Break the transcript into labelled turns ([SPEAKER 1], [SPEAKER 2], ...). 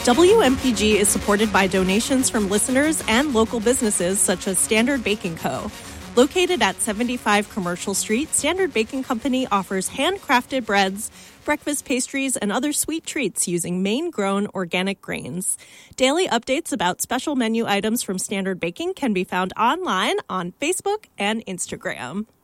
[SPEAKER 1] WMPG is supported by donations from listeners and local businesses such as Standard Baking Co. Located at 75 Commercial Street, Standard Baking Company offers handcrafted breads, breakfast pastries, and other sweet treats using Maine-grown organic grains. Daily updates about special menu items from Standard Baking can be found online on Facebook and Instagram.